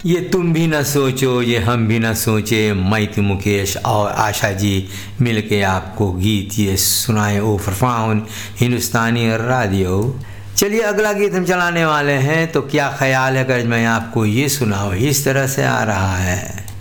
ये तुम भी न सोचो, ये हम भी न सोचे, मैं मुकेश और आशा जी मिलके आपको गीत ये सुनाए ओ फरफाउन हिंदुस्तानी रेडियो। चलिए अगला गीत हम चलाने वाले हैं, तो क्या ख्याल है अगर मैं आपको ये सुनाऊं। इस तरह से आ रहा है।